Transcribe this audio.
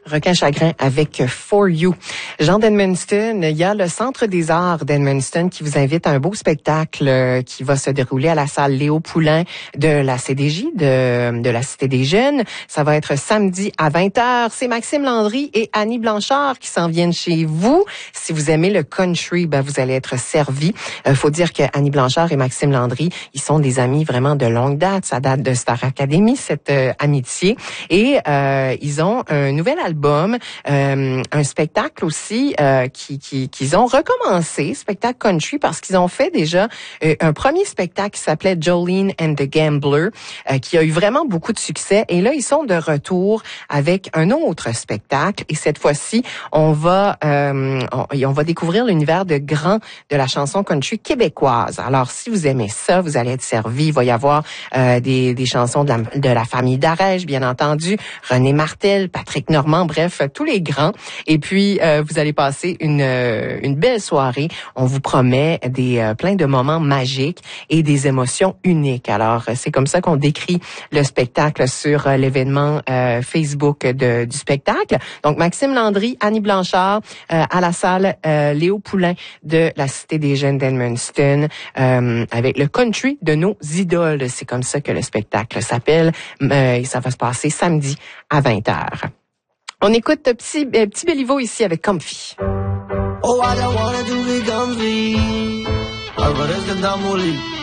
Requin Chagrin avec For You. Jean d'Edmundston, il y a le Centre des Arts d'Edmundston qui vous invite à un beau spectacle qui va se dérouler à la salle Léo Poulain de la CDJ, de la Cité des Jeunes. Ça va être samedi à 20h. C'est Maxime Landry et Annie Blanchard qui s'en viennent chez vous. Si vous aimez le country, vous allez être servi. Faut dire que Annie Blanchard et Maxime Landry, ils sont des amis vraiment de longue date. Ça date de Star Academy, cette amitié. Et ils ont un nouvel album, un spectacle aussi qu'ils ont recommencé, spectacle country, parce qu'ils ont fait déjà un premier spectacle qui s'appelait Jolene and the Gambler, qui a eu vraiment beaucoup de succès. Et là, ils sont de retour avec un autre spectacle. Et cette fois-ci, on va découvrir l'univers de grands de la chanson country québécoise. Alors, si vous aimez ça, vous allez être servi. Il va y avoir des chansons de la famille Darèche, bien entendu, René Martel, Patrick Normand, bref, tous les grands. Et puis, vous allez passer une belle soirée. On vous promet plein de moments magiques et des émotions uniques. Alors, c'est comme ça qu'on décrit le spectacle sur l'événement Facebook du spectacle. Donc, Maxime Landry, Annie Blanchard, à la salle Léo Poulain de la Cité des Jeunes d'Edmundston, avec le country de nos idoles. C'est comme ça que le spectacle s'appelle. Et ça va se passer samedi à 20h. On écoute Petit Béliveau ici avec Comfy. Oh, I don't wanna do it comfy. I gotta stand down,